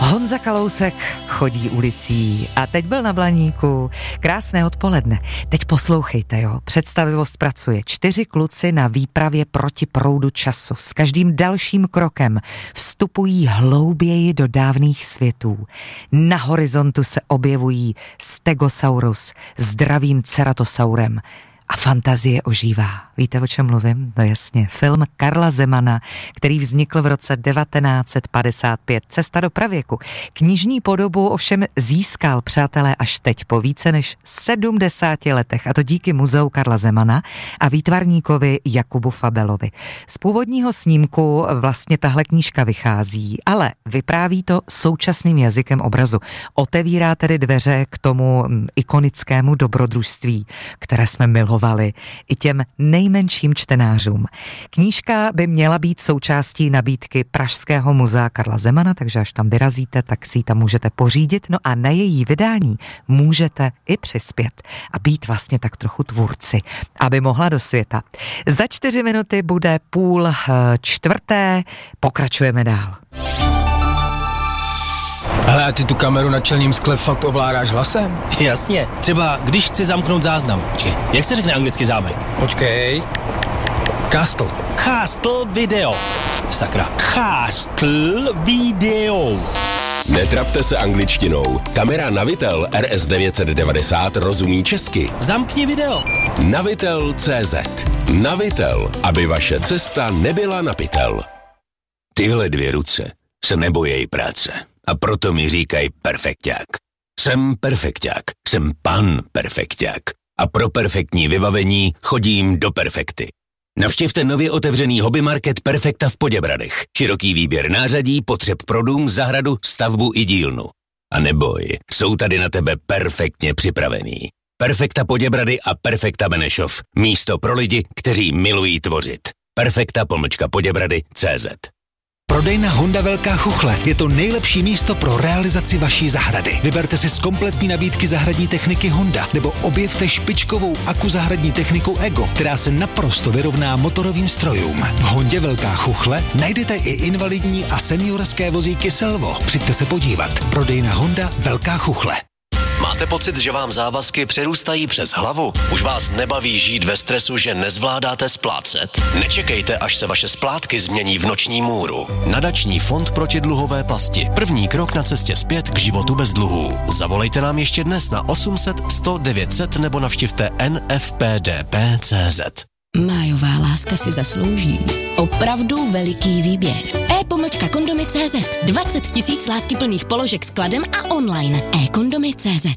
Honza Kalousek chodí ulicí a teď byl na Blaníku. Krásné odpoledne. Teď poslouchejte, jo. Představivost pracuje. 4 kluci na výpravě proti proudu času. S každým dalším krokem vstupují hlouběji do dávných světů. Na horizontu se objevují Stegosaurus s dravým ceratosaurem. A fantazie ožívá. Víte, o čem mluvím? No jasně, film Karla Zemana, který vznikl v roce 1955, Cesta do pravěku. Knižní podobu ovšem získal, přátelé, až teď, po více než 70 letech, a to díky muzeu Karla Zemana a výtvarníkovi Jakubu Fabelovi. Z původního snímku vlastně tahle knížka vychází, ale vypráví to současným jazykem obrazu. Otevírá tedy dveře k tomu ikonickému dobrodružství, které jsme milovali i těm nejmenším čtenářům. Knížka by měla být součástí nabídky Pražského muzea Karla Zemana, takže až tam vyrazíte, tak si ji tam můžete pořídit, no a na její vydání můžete i přispět a být vlastně tak trochu tvůrci, aby mohla do světa. Za 4 minuty bude 3:30, pokračujeme dál. Hele, a ty tu kameru na čelním skle fakt ovládáš hlasem? Jasně, třeba když chci zamknout záznam. Počkej, jak se řekne anglicky zámek? Počkej. Castle. Castle video. Sakra. Castle video. Netrapte se angličtinou. Kamera Navitel RS990 rozumí česky. Zamkni video. Navitel.cz. Navitel, aby vaše cesta nebyla na pytel. Tyhle 2 ruce se nebojí práce a proto mi říkají perfekťák. Jsem perfekťák, jsem pan perfekťák a pro perfektní vybavení chodím do Perfekty. Navštivte nově otevřený hobby market Perfekta v Poděbradech. Široký výběr nářadí, potřeb pro dům, zahradu, stavbu i dílnu. A neboj, jsou tady na tebe perfektně připravený. Perfekta Poděbrady a Perfekta Benešov. Místo pro lidi, kteří milují tvořit. Perfekta-Poděbrady.cz. Prodejna Honda Velká Chuchle je to nejlepší místo pro realizaci vaší zahrady. Vyberte si z kompletní nabídky zahradní techniky Honda nebo objevte špičkovou zahradní techniku Ego, která se naprosto vyrovná motorovým strojům. V Hondě Velká Chuchle najdete i invalidní a seniorské vozíky Selvo. Přijďte se podívat. Prodejna Honda Velká Chuchle. Máte pocit, že vám závazky přerůstají přes hlavu? Už vás nebaví žít ve stresu, že nezvládáte splácet? Nečekejte, až se vaše splátky změní v noční můru. Nadační fond proti dluhové pasti. První krok na cestě zpět k životu bez dluhů. Zavolejte nám ještě dnes na 800 100 900 nebo navštivte nfpdp.cz. Májová láska si zaslouží opravdu veliký výběr. e-kondomy.cz 20 000 láskyplných položek s kladem a online. e-kondomy.cz